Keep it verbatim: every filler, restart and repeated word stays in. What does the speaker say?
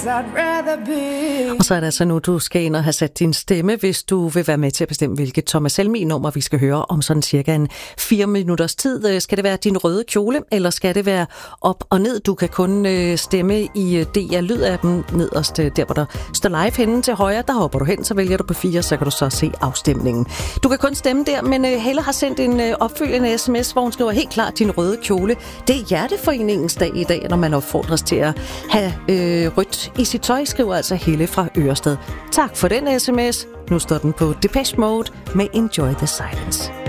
I'd rather be. Og så er det altså nu, du skal ind og have sat din stemme, hvis du vil være med til at bestemme, hvilket Thomas Helmig-nummer vi skal høre om sådan cirka en fire minutters tid. Skal det være din røde kjole, eller skal det være op og ned? Du kan kun øh, stemme i D R Lyd-appen nederst, der hvor der står live henne til højre. Der hopper du hen, så vælger du på fire, så kan du så se afstemningen. Du kan kun stemme der, men øh, Helle har sendt en øh, opfølgende sms, hvor hun skriver helt klart din røde kjole. Det er Hjerteforeningens dag i dag, når man opfordres til at have øh, rødt i sit tøj, skriver altså Helle fra Ørestad. Tak for den sms. Nu står den på Depeche Mode med Enjoy the Silence.